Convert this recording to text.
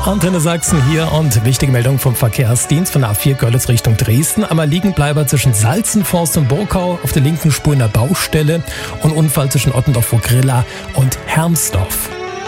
Antenne Sachsen hier und wichtige Meldung vom Verkehrsdienst von der A4 Görlitz Richtung Dresden. Einmal Liegenbleiber zwischen Salzenforst und Burkau auf der linken Spur in der Baustelle und Unfall zwischen Ottendorf vor Grilla und Hermsdorf.